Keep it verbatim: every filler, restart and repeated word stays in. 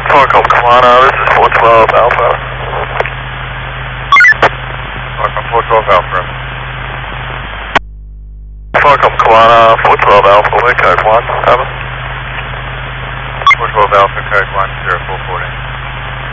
Falcom Kamana, this is four twelve Alpha. Falcom four twelve Alpha. Falcom Kamana, four twelve Alpha, we're code one, over. four twelve Alpha, code one, zero four forty.